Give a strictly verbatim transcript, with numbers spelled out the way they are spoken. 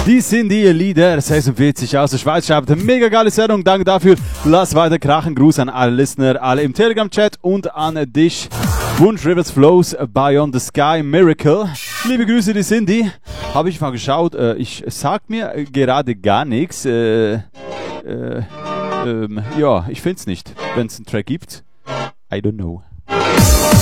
Die sind die Lieder sechsundvierzig aus der Schweiz. Schreibt eine mega geile Sendung. Danke dafür. Lass weiter krachen. Gruß an alle Listener, alle im Telegram-Chat und an dich. Wunsch Rivers Flows Beyond the Sky Miracle. Liebe Grüße, die Cindy. Habe ich mal geschaut. Äh, ich sag mir gerade gar nichts. Äh, äh, ähm, ja, ich find's nicht. Wenn es einen Track gibt. I don't know.